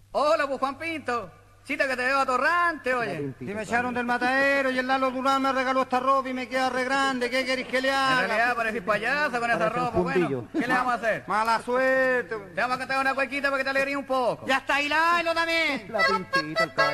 Hola, pues Juan Pinto. Cita que te veo atorrante, oye. Si me echaron del matadero y el Lalo Durán me regaló esta ropa y me queda re grande, ¿qué queréis que le haga? En realidad parecís payasa con esa Parece un ropa, bueno. fundillo. ¿Qué le vamos a hacer? Mala suerte. Te vamos a cantar una cuequita para que te alegríes un poco. Ya está, y la bailo también. La pintita, el